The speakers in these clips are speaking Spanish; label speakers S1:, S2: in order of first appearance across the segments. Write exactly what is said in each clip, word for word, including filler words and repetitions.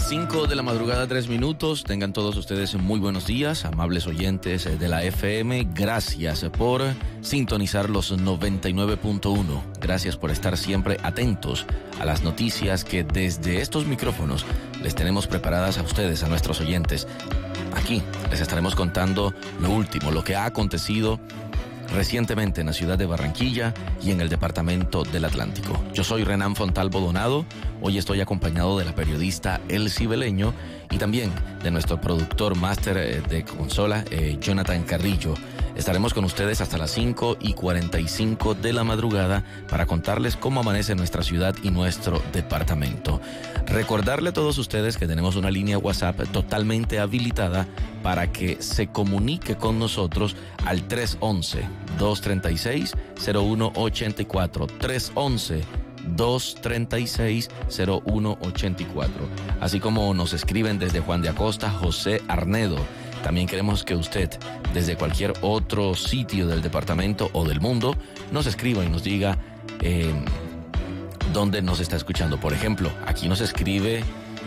S1: cinco de la madrugada, tres minutos. Tengan todos ustedes muy buenos días, amables oyentes de la F M. Gracias por sintonizar los noventa y nueve punto uno. Gracias por estar siempre atentos a las noticias que desde estos micrófonos les tenemos preparadas a ustedes, a nuestros oyentes. Aquí les estaremos contando lo último, lo que ha acontecido recientemente en la ciudad de Barranquilla y en el departamento del Atlántico. Yo soy Renan Fontalvo Donado. Hoy estoy acompañado de la periodista Elsie Beleño y también de nuestro productor máster de consola, eh, Jonathan Carrillo. Estaremos con ustedes hasta las cinco y cuarenta y cinco de la madrugada para contarles cómo amanece nuestra ciudad y nuestro departamento. Recordarle a todos ustedes que tenemos una línea WhatsApp totalmente habilitada para que se comunique con nosotros al tres once, dos treinta y seis, cero uno ochenta y cuatro. tres once, dos treinta y seis, cero uno ochenta y cuatro. Así como nos escriben desde Juan de Acosta, José Arnedo. También queremos que usted, desde cualquier otro sitio del departamento o del mundo, nos escriba y nos diga eh, dónde nos está escuchando. Por ejemplo, aquí nos escribe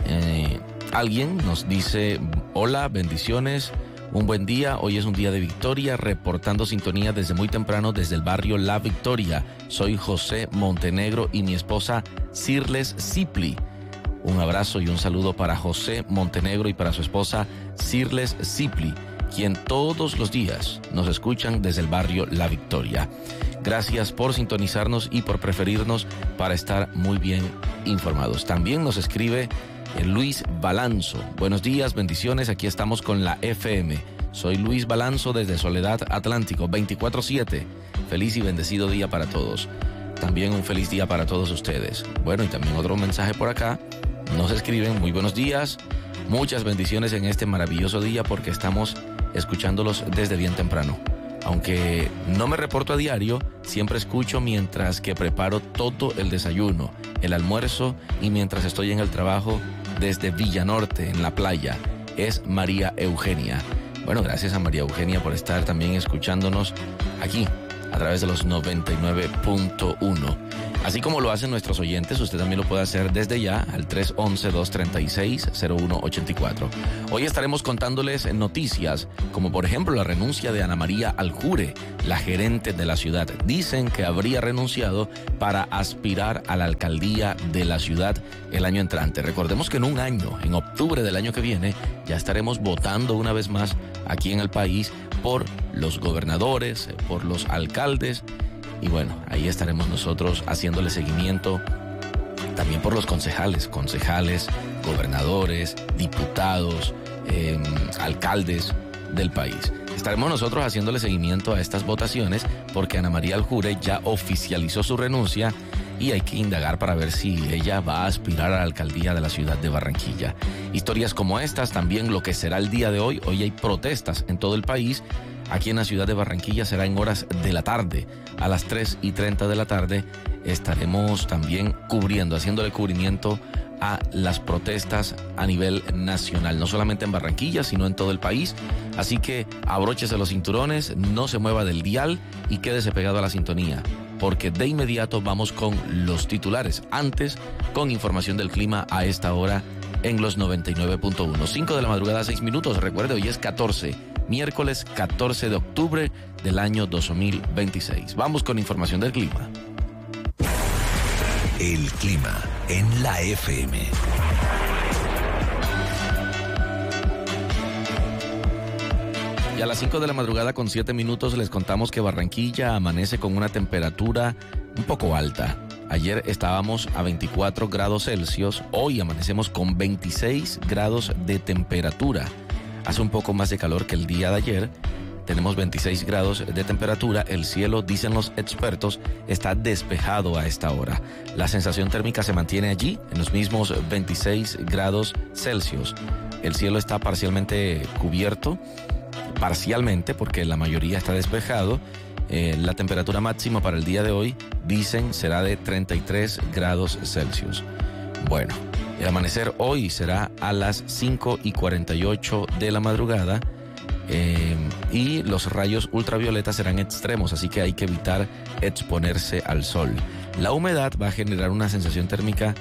S1: eh, alguien, nos dice: hola, bendiciones, un buen día. Hoy es un día de victoria, reportando sintonía desde muy temprano desde el barrio La Victoria. Soy José Montenegro y mi esposa Cirles Cipli. Un abrazo y un saludo para José Montenegro y para su esposa Cirles Cipli, quien todos los días nos escuchan desde el barrio La Victoria. Gracias por sintonizarnos y por preferirnos para estar muy bien informados. También nos escribe Luis Balanzo. Buenos días, bendiciones, aquí estamos con la F M. Soy Luis Balanzo desde Soledad Atlántico, veinticuatro siete. Feliz y bendecido día para todos. También un feliz día para todos ustedes. Bueno, y también otro mensaje por acá. Nos escriben: muy buenos días, muchas bendiciones en este maravilloso día porque estamos escuchándolos desde bien temprano. Aunque no me reporto a diario, siempre escucho mientras que preparo todo el desayuno, el almuerzo y mientras estoy en el trabajo desde Villanorte, en la playa. Es María Eugenia. Bueno, gracias a María Eugenia por estar también escuchándonos aquí a través de los noventa y nueve punto uno. Así como lo hacen nuestros oyentes, usted también lo puede hacer desde ya al tres once, dos treinta y seis, cero uno ochenta y cuatro. Hoy estaremos contándoles noticias como por ejemplo la renuncia de Ana María Aljure, la gerente de la ciudad. Dicen que habría renunciado para aspirar a la alcaldía de la ciudad el año entrante. Recordemos que en un año, en octubre del año que viene, ya estaremos votando una vez más aquí en el país por los gobernadores, por los alcaldes. Y bueno, ahí estaremos nosotros haciéndole seguimiento también por los concejales, concejales, gobernadores, diputados, eh, alcaldes del país. Estaremos nosotros haciéndole seguimiento a estas votaciones porque Ana María Aljure ya oficializó su renuncia y hay que indagar para ver si ella va a aspirar a la alcaldía de la ciudad de Barranquilla. Historias como estas, también lo que será el día de hoy. Hoy hay protestas en todo el país. Aquí en la ciudad de Barranquilla será en horas de la tarde. A las tres y treinta de la tarde estaremos también cubriendo, haciéndole cubrimiento a las protestas a nivel nacional, no solamente en Barranquilla, sino en todo el país. Así que abróchese los cinturones, no se mueva del dial y quédese pegado a la sintonía, porque de inmediato vamos con los titulares. Antes, con información del clima a esta hora en los noventa y nueve punto uno. cinco de la madrugada, seis minutos. Recuerde, hoy es catorce. Miércoles catorce de octubre del año dos mil veintiséis. Vamos con información del clima.
S2: El clima en la F M.
S1: Y a las cinco de la madrugada con siete minutos les contamos que Barranquilla amanece con una temperatura un poco alta. Ayer estábamos a veinticuatro grados Celsius, hoy amanecemos con veintiséis grados de temperatura. Hace un poco más de calor que el día de ayer. Tenemos veintiséis grados de temperatura. El cielo, dicen los expertos, está despejado a esta hora. La sensación térmica se mantiene allí, en los mismos veintiséis grados Celsius. El cielo está parcialmente cubierto, parcialmente, porque la mayoría está despejado. Eh, la temperatura máxima para el día de hoy, dicen, será de treinta y tres grados Celsius. Bueno, el amanecer hoy será a las cinco y cuarenta y ocho de la madrugada eh, y los rayos ultravioletas serán extremos, así que hay que evitar exponerse al sol. La humedad va a generar una sensación térmica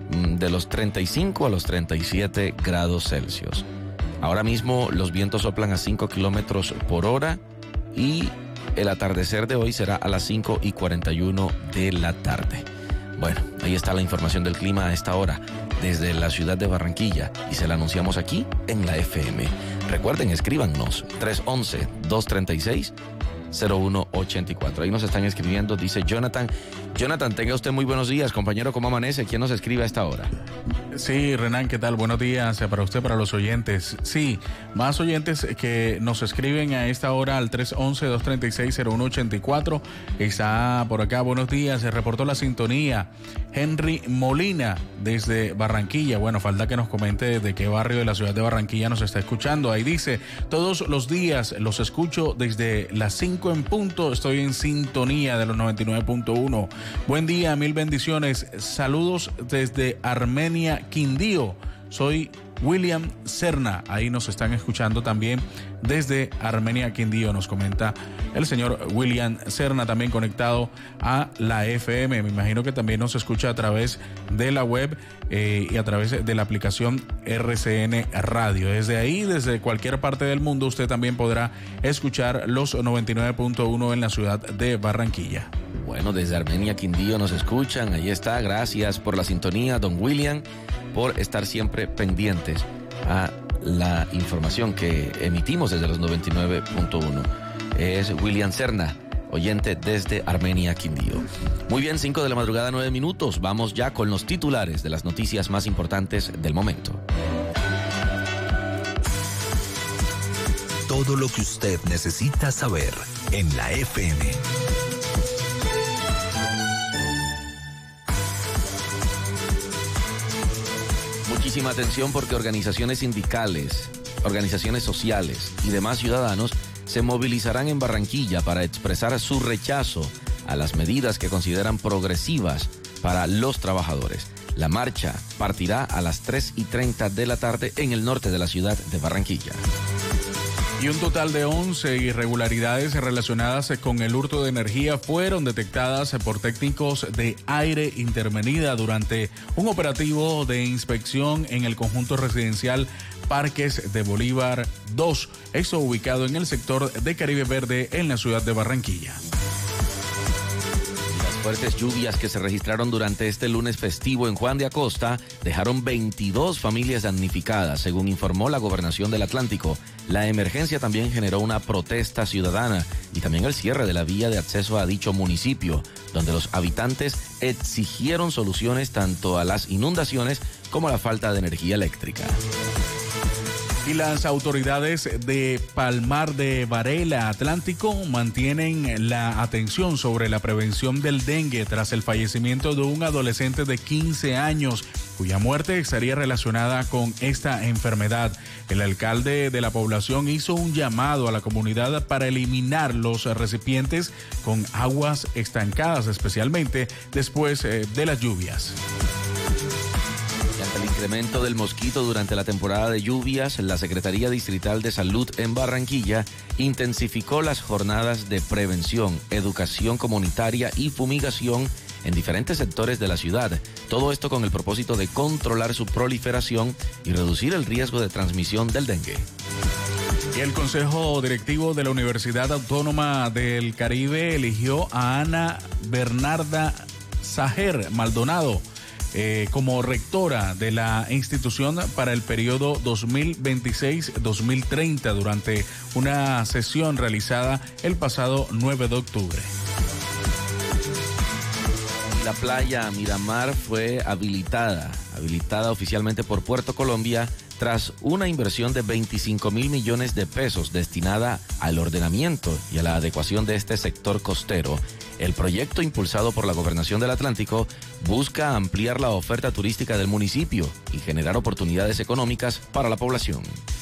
S1: de los treinta y cinco a los treinta y siete grados Celsius. Ahora mismo los vientos soplan a cinco kilómetros por hora y el atardecer de hoy será a las cinco y cuarenta y uno de la tarde. Bueno, ahí está la información del clima a esta hora desde la ciudad de Barranquilla y se la anunciamos aquí en la F M. Recuerden, escríbanos tres once, dos treinta y seis, cero uno ochenta y cuatro. Ahí nos están escribiendo, dice Jonathan. Jonathan, tenga usted muy buenos días, compañero, ¿cómo amanece? ¿Quién nos escribe a esta hora?
S3: Sí, Renan, ¿qué tal? Buenos días para usted, para los oyentes. Sí, más oyentes que nos escriben a esta hora al tres once, dos treinta y seis, cero uno ochenta y cuatro. Está por acá, buenos días, se reportó la sintonía. Henry Molina, desde Barranquilla. Bueno, falta que nos comente desde qué barrio de la ciudad de Barranquilla nos está escuchando. Ahí dice, todos los días los escucho desde las cinco en punto. Estoy en sintonía de los noventa y nueve punto uno. Buen día, mil bendiciones. Saludos desde Armenia, Quindío. Soy William Serna. Ahí nos están escuchando también desde Armenia, Quindío. Nos comenta el señor William Serna, también conectado a la F M. Me imagino que también nos escucha a través de la web eh, y a través de la aplicación R C N Radio. Desde ahí, desde cualquier parte del mundo, usted también podrá escuchar los noventa y nueve punto uno en la ciudad de Barranquilla.
S1: Bueno, desde Armenia, Quindío nos escuchan. Ahí está. Gracias por la sintonía, don William, por estar siempre pendientes a la información que emitimos desde los noventa y nueve punto uno. Es William Serna, oyente desde Armenia, Quindío. Muy bien, cinco de la madrugada, nueve minutos. Vamos ya con los titulares de las noticias más importantes del momento.
S2: Todo lo que usted necesita saber en la F M.
S1: Muchísima atención porque organizaciones sindicales, organizaciones sociales y demás ciudadanos se movilizarán en Barranquilla para expresar su rechazo a las medidas que consideran progresivas para los trabajadores. La marcha partirá a las tres y treinta de la tarde en el norte de la ciudad de Barranquilla.
S3: Y un total de once irregularidades relacionadas con el hurto de energía fueron detectadas por técnicos de Aire Intervenida durante un operativo de inspección en el conjunto residencial Parques de Bolívar dos, esto ubicado en el sector de Caribe Verde en la ciudad de Barranquilla.
S1: Fuertes lluvias que se registraron durante este lunes festivo en Juan de Acosta dejaron veintidós familias damnificadas, según informó la Gobernación del Atlántico. La emergencia también generó una protesta ciudadana y también el cierre de la vía de acceso a dicho municipio, donde los habitantes exigieron soluciones tanto a las inundaciones como a la falta de energía eléctrica.
S3: Y las autoridades de Palmar de Varela, Atlántico, mantienen la atención sobre la prevención del dengue tras el fallecimiento de un adolescente de quince años, cuya muerte estaría relacionada con esta enfermedad. El alcalde de la población hizo un llamado a la comunidad para eliminar los recipientes con aguas estancadas, especialmente después de las lluvias.
S1: Ante el incremento del mosquito durante la temporada de lluvias, la Secretaría Distrital de Salud en Barranquilla intensificó las jornadas de prevención, educación comunitaria y fumigación en diferentes sectores de la ciudad. Todo esto con el propósito de controlar su proliferación y reducir el riesgo de transmisión del dengue.
S3: Y el Consejo Directivo de la Universidad Autónoma del Caribe eligió a Ana Bernarda Sajer Maldonado Eh, como rectora de la institución para el periodo dos mil veintiséis dos mil treinta durante una sesión realizada el pasado nueve de octubre.
S1: La playa Miramar fue habilitada, habilitada oficialmente por Puerto Colombia tras una inversión de veinticinco mil millones de pesos destinada al ordenamiento y a la adecuación de este sector costero. El proyecto, impulsado por la Gobernación del Atlántico, busca ampliar la oferta turística del municipio y generar oportunidades económicas para la población.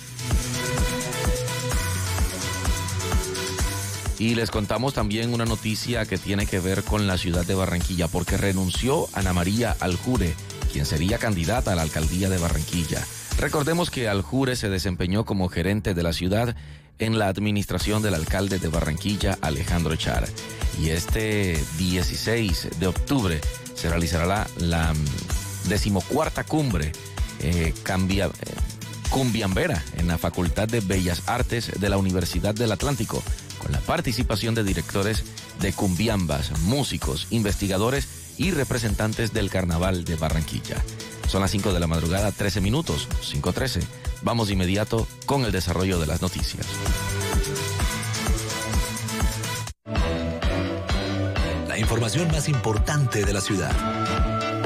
S1: Y les contamos también una noticia que tiene que ver con la ciudad de Barranquilla, porque renunció Ana María Aljure, quien sería candidata a la alcaldía de Barranquilla. Recordemos que Aljure se desempeñó como gerente de la ciudad en la administración del alcalde de Barranquilla, Alejandro Char. Y este dieciséis de octubre se realizará la, la decimocuarta cumbre eh, cambia, eh, cumbiambera en la Facultad de Bellas Artes de la Universidad del Atlántico, con la participación de directores de cumbiambas, músicos, investigadores y representantes del Carnaval de Barranquilla. Son las cinco de la madrugada, trece minutos, cinco trece. Vamos de inmediato con el desarrollo de las noticias.
S2: La información más importante de la ciudad.